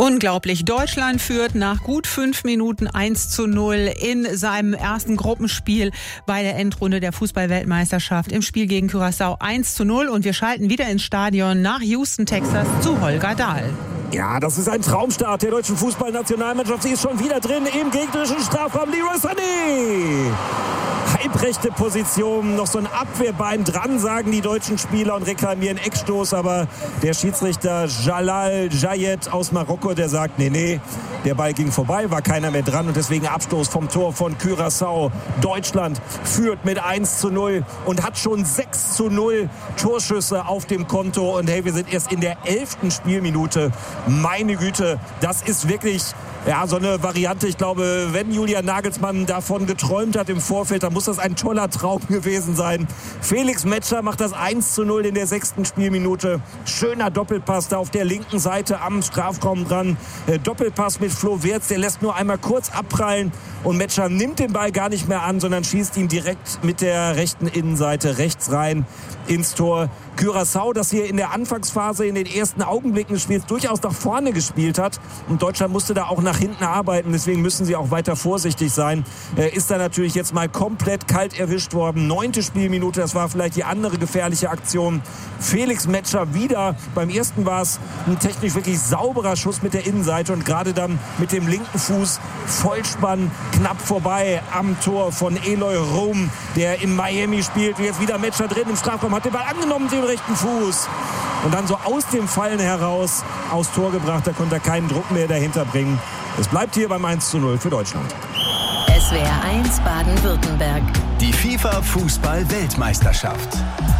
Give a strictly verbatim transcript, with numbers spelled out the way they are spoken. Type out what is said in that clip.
Unglaublich. Deutschland führt nach gut fünf Minuten eins zu null in seinem ersten Gruppenspiel bei der Endrunde der Fußball-Weltmeisterschaft im Spiel gegen Curaçao eins zu null. Und wir schalten wieder ins Stadion nach Houston, Texas zu Holger Dahl. Ja, das ist ein Traumstart der deutschen Fußballnationalmannschaft. Sie ist schon wieder drin im gegnerischen Strafraum. Leroy Sané! Halbrechte Position, noch so ein Abwehrbein dran, sagen die deutschen Spieler und reklamieren Eckstoß. Aber der Schiedsrichter Jalal Jayed aus Marokko, der sagt, nee, nee, der Ball ging vorbei, war keiner mehr dran und deswegen Abstoß vom Tor von Curaçao. Deutschland führt mit eins zu null und hat schon sechs zu null Torschüsse auf dem Konto. Und hey, wir sind erst in der elften Spielminute. Meine Güte, das ist wirklich... Ja, so eine Variante, ich glaube, wenn Julian Nagelsmann davon geträumt hat im Vorfeld, dann muss das ein toller Traum gewesen sein. Felix Metscher macht das eins zu null in der sechsten Spielminute. Schöner Doppelpass da auf der linken Seite am Strafraum dran. Äh, Doppelpass mit Flo Wirtz, der lässt nur einmal kurz abprallen und Metscher nimmt den Ball gar nicht mehr an, sondern schießt ihn direkt mit der rechten Innenseite rechts rein ins Tor. Curaçao, das hier in der Anfangsphase, in den ersten Augenblicken des Spiels durchaus nach vorne gespielt hat. Und Deutschland musste da auch nach hinten arbeiten. Deswegen müssen sie auch weiter vorsichtig sein. Äh, ist da natürlich jetzt mal komplett kalt erwischt worden. Neunte Spielminute, das war vielleicht die andere gefährliche Aktion. Felix Metscher wieder. Beim ersten war es ein technisch wirklich sauberer Schuss mit der Innenseite. Und gerade dann mit dem linken Fuß Vollspann knapp vorbei am Tor von Eloy Room, der in Miami spielt. Jetzt wieder Metscher drin im Strafraum, hat den Ball angenommen mit dem rechten Fuß. Und dann so aus dem Fallen heraus aufs Tor gebracht. Da konnte er keinen Druck mehr dahinter bringen. Es bleibt hier beim eins zu null für Deutschland. S W R eins Baden-Württemberg. Die FIFA-Fußball-Weltmeisterschaft.